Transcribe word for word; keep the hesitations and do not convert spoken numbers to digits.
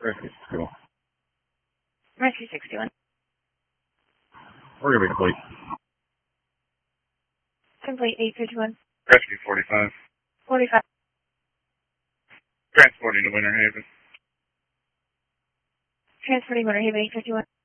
Rescue sixty-one. Rescue sixty-one. We're going to be complete. Complete eight fifty-one. Rescue forty-five. forty-five. Transporting to Winter Haven. Transporting Winter Haven eight fifty-one.